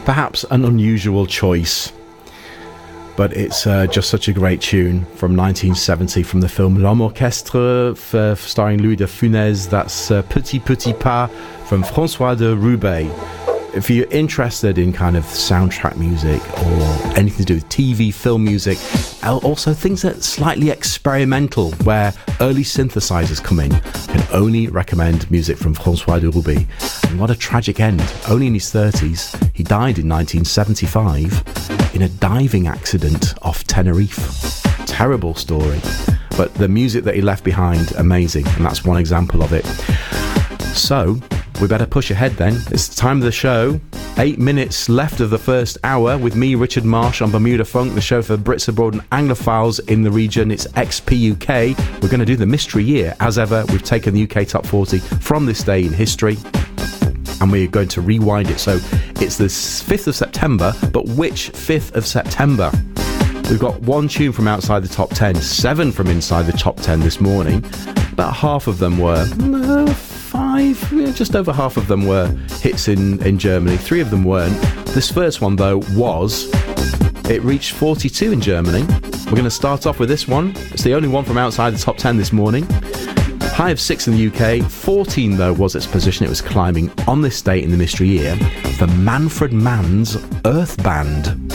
Perhaps an unusual choice, but it's just such a great tune from 1970 from the film L'Homme Orchestre, starring Louis de Funès. That's Petit Petit Pas from François de Roubaix. If you're interested in kind of soundtrack music or anything to do with TV, film music, also things that are slightly experimental, where early synthesizers come in, I can only recommend music from François de Roubaix. And what a tragic end. Only in his 30s, he died in 1975 in a diving accident off Tenerife. Terrible story. But the music that he left behind, amazing, and that's one example of it. So, we better push ahead then. It's the time of the show. 8 minutes left of the first hour with me, Richard Marsh, on Bermuda Funk, the show for Brits abroad and Anglophiles in the region. It's XPUK. We're going to do the mystery year. As ever, we've taken the UK Top 40 from this day in history, and we're going to rewind it. So it's the 5th of September, but which 5th of September? We've got one tune from outside the top 10, 7 from inside the top 10 this morning. About half of them were... just over half of them were hits in Germany. 3 of them weren't. This first one, though, was... It reached 42 in Germany. We're going to start off with this one. It's the only one from outside the top 10 this morning. High of 6 in the UK. 14, though, was its position. It was climbing on this date in the mystery year. The Manfred Mann's Earth Band.